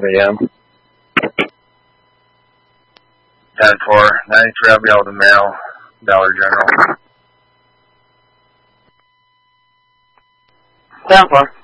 a.m. 10-4, 93, I'll be able to mail Dollar General. 10-4.